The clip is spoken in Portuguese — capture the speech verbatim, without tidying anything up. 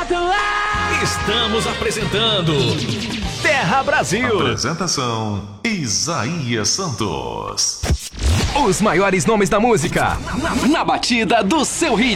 Estamos apresentando Terra Brasil. Apresentação Isaías Santos. Os maiores nomes da música na, na batida do seu hit.